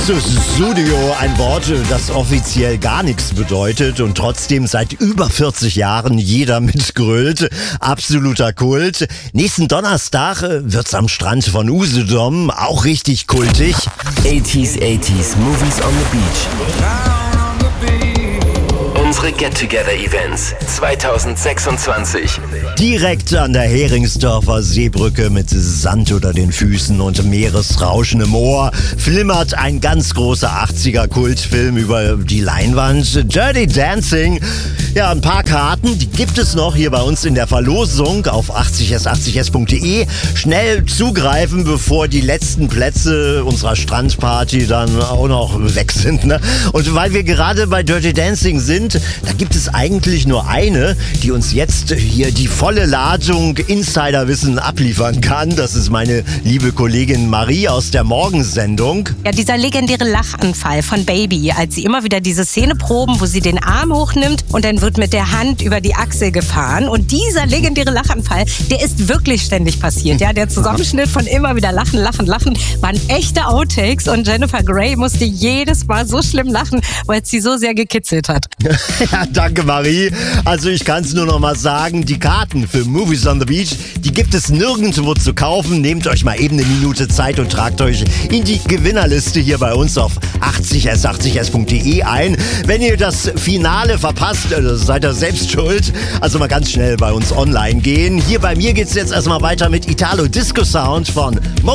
Studio, ein Wort, das offiziell gar nichts bedeutet und trotzdem seit über 40 Jahren jeder mitgrölt. Absoluter Kult. Nächsten Donnerstag wird's am Strand von Usedom auch richtig kultig. 80s, Movies on the Beach. Unsere Get-Together-Events 2026. Direkt an der Heringsdorfer Seebrücke mit Sand unter den Füßen und Meeresrauschen im Ohr flimmert ein ganz großer 80er-Kultfilm über die Leinwand. Dirty Dancing. Ja, ein paar Karten, die gibt es noch hier bei uns in der Verlosung auf 80s80s.de. Schnell zugreifen, bevor die letzten Plätze unserer Strandparty dann auch noch weg sind. Ne? Und weil wir gerade bei Dirty Dancing sind, da gibt es eigentlich nur eine, die uns jetzt hier die volle Ladung Insiderwissen abliefern kann. Das ist meine liebe Kollegin Marie aus der Morgensendung. Ja, dieser legendäre Lachanfall von Baby, als sie immer wieder diese Szene proben, wo sie den Arm hochnimmt und dann wird mit der Hand über die Achsel gefahren. Und dieser legendäre Lachanfall, der ist wirklich ständig passiert. Ja, der Zusammenschnitt von immer wieder lachen, waren echte Outtakes und Jennifer Grey musste jedes Mal so schlimm lachen, weil es sie so sehr gekitzelt hat. Ja, danke Marie. Also ich kann es nur noch mal sagen, die Karten für Movies on the Beach, die gibt es nirgendwo zu kaufen. Nehmt euch mal eben eine Minute Zeit und tragt euch in die Gewinnerliste hier bei uns auf 80s80s.de ein. Wenn ihr das Finale verpasst, seid ihr selbst schuld. Also mal ganz schnell bei uns online gehen. Hier bei mir geht's jetzt erstmal weiter mit Italo Disco Sound von